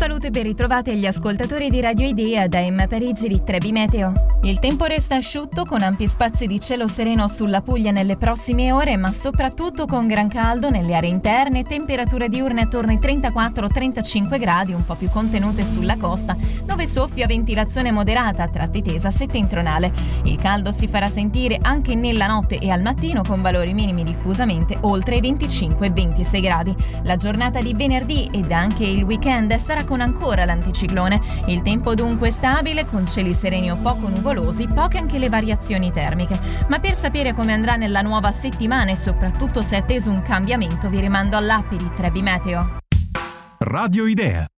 saluto e ben ritrovati agli ascoltatori di Radio Idea da Emma Parigi di Trebi Meteo. Il tempo resta asciutto con ampi spazi di cielo sereno sulla Puglia nelle prossime ore, ma soprattutto con gran caldo nelle aree interne, temperature diurne attorno ai 34-35 gradi, un po' più contenute sulla costa, dove soffia ventilazione moderata a tratti tesa settentrionale. Il caldo si farà sentire anche nella notte e al mattino con valori minimi diffusamente oltre i 25-26 gradi. La giornata di venerdì ed anche il weekend sarà con ancora l'anticiclone. Il tempo dunque stabile, con cieli sereni o poco nuvolosi, poche anche le variazioni termiche. Ma per sapere come andrà nella nuova settimana e soprattutto se è atteso un cambiamento, vi rimando all'app di Trebi Meteo. Radio Idea.